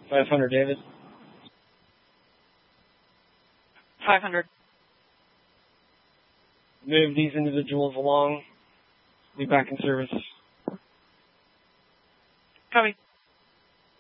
500, David. 500. Move these individuals along. Be back in service. Copy.